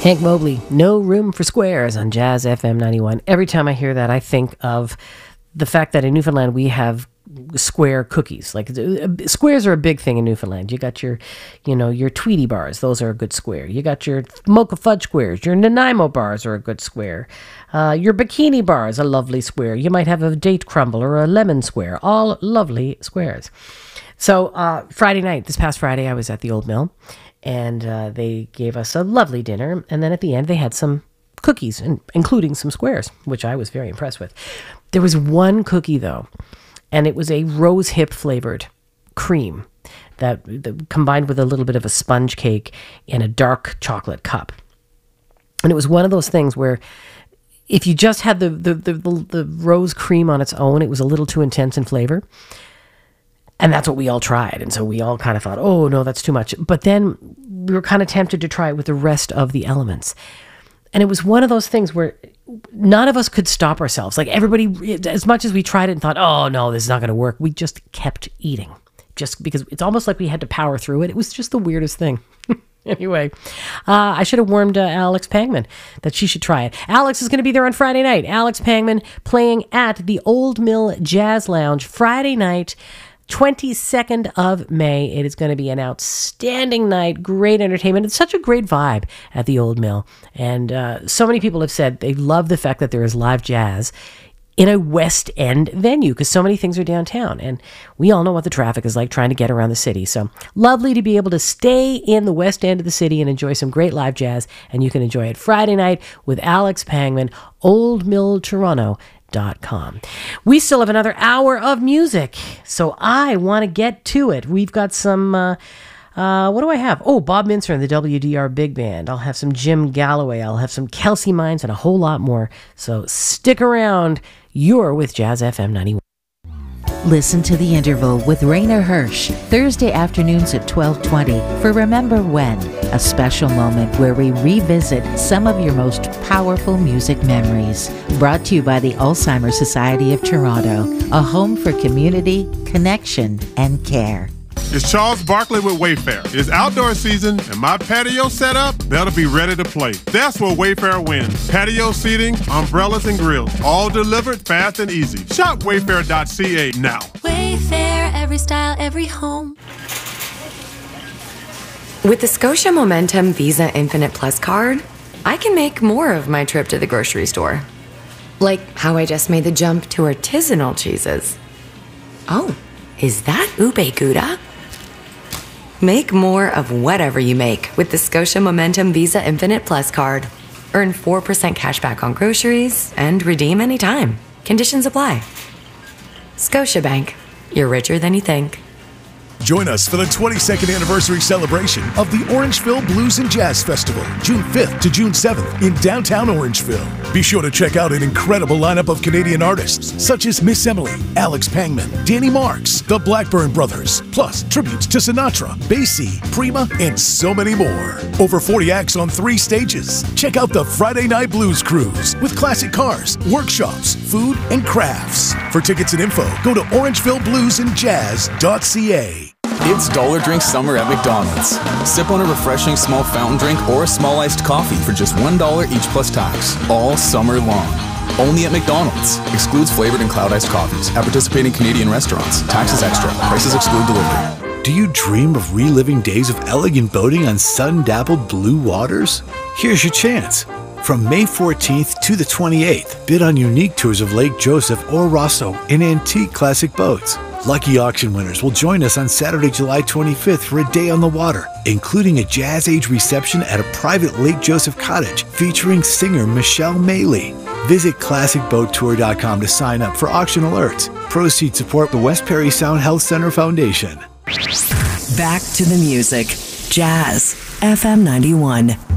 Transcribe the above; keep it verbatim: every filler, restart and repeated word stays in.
Hank Mobley, No Room for Squares on Jazz F M ninety-one. Every time I hear that, I think of the fact that in Newfoundland we have square cookies. Like squares are a big thing in Newfoundland. You got your, you know, your Tweety bars. Those are a good square. You got your Mocha Fudge squares. Your Nanaimo bars are a good square. Uh, your Bikini bar is a lovely square. You might have a date crumble or a lemon square. All lovely squares. So uh, Friday night, this past Friday, I was at the Old Mill. And uh, they gave us a lovely dinner. And then at the end, they had some cookies, and including some squares, which I was very impressed with. There was one cookie, though, and it was a rose hip flavored cream that, that combined with a little bit of a sponge cake in a dark chocolate cup. And it was one of those things where if you just had the, the, the, the, the rose cream on its own, it was a little too intense in flavor. And that's what we all tried. And so we all kind of thought, oh, no, that's too much. But then we were kind of tempted to try it with the rest of the elements. And it was one of those things where none of us could stop ourselves. Like everybody, as much as we tried it and thought, oh, no, this is not going to work, we just kept eating. Just because it's almost like we had to power through it. It was just the weirdest thing. Anyway, uh, I should have warned uh, Alex Pangman that she should try it. Alex is going to be there on Friday night. Alex Pangman playing at the Old Mill Jazz Lounge Friday night, twenty-second of May. It is going to be an outstanding night, great entertainment. It's such a great vibe at the Old Mill. And uh, so many people have said they love the fact that there is live jazz in a West End venue because so many things are downtown. And we all know what the traffic is like trying to get around the city. So lovely to be able to stay in the West End of the city and enjoy some great live jazz. And you can enjoy it Friday night with Alex Pangman, Old Mill Toronto. Dot com. We still have another hour of music, so I want to get to it. We've got some, uh, uh, what do I have? Oh, Bob Mincer and the W D R Big Band. I'll have some Jim Galloway. I'll have some Kelsey Mines and a whole lot more. So stick around. You're with Jazz F M ninety-one. Listen to The Interval with Rainer Hirsch, Thursday afternoons at twelve twenty for Remember When, a special moment where we revisit some of your most powerful music memories. Brought to you by the Alzheimer's Society of Toronto, a home for community, connection, and care. It's Charles Barkley with Wayfair. It's outdoor season, and my patio setup better be ready to play. That's where Wayfair wins. Patio seating, umbrellas, and grills, all delivered fast and easy. Shop wayfair dot c a now. Wayfair, every style, every home. With the Scotia Momentum Visa Infinite Plus card, I can make more of my trip to the grocery store. Like how I just made the jump to artisanal cheeses. Oh, is that ube gouda? Make more of whatever you make with the Scotia Momentum Visa Infinite Plus card. Earn four percent cash back on groceries and redeem anytime. Conditions apply. Scotiabank. You're richer than you think. Join us for the twenty-second anniversary celebration of the Orangeville Blues and Jazz Festival, June fifth to June seventh in downtown Orangeville. Be sure to check out an incredible lineup of Canadian artists such as Miss Emily, Alex Pangman, Danny Marks, the Blackburn Brothers, plus tributes to Sinatra, Basie, Prima, and so many more. Over forty acts on three stages. Check out the Friday Night Blues Cruise with classic cars, workshops, food, and crafts. For tickets and info, go to orangeville blues and jazz dot c a. It's Dollar Drink Summer at McDonald's. Sip on a refreshing small fountain drink or a small iced coffee for just one dollar each plus tax, all summer long. Only at McDonald's. Excludes flavored and cloud iced coffees at participating Canadian restaurants. Taxes extra. Prices exclude delivery. Do you dream of reliving days of elegant boating on sun-dappled blue waters? Here's your chance. From May fourteenth to the twenty-eighth, bid on unique tours of Lake Joseph or Rosso in antique classic boats. Lucky auction winners will join us on Saturday, July twenty-fifth for a day on the water, including a Jazz Age reception at a private Lake Joseph cottage featuring singer Michelle Maley. Visit classic boat tour dot com to sign up for auction alerts. Proceeds support the West Perry Sound Health Center Foundation. Back to the music. Jazz F M ninety-one.